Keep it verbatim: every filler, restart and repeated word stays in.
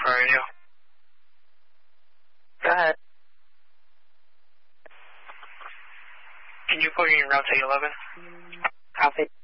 for radio. Go ahead. Can you put me in route eleven? Copy.